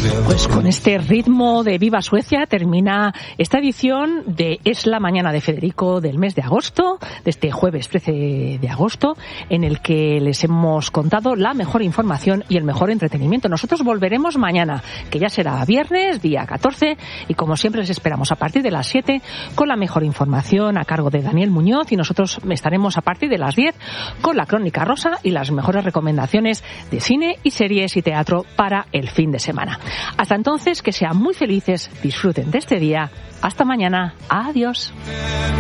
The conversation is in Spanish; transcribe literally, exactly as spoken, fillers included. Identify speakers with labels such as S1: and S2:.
S1: Pues con este ritmo de Viva Suecia termina esta edición de Es la Mañana de Federico del mes de agosto, de este jueves trece de agosto, en el que les hemos contado la mejor información y el mejor entretenimiento. Nosotros volveremos mañana, que ya será viernes, día catorce, y como siempre les esperamos a partir de las siete con la mejor información a cargo de Daniel Muñoz, y nosotros estaremos a partir de las diez con la Crónica Rosa y las mejores recomendaciones de cine y series y teatro para el fin de semana. Hasta entonces, que sean muy felices, disfruten de este día. Hasta mañana. Adiós.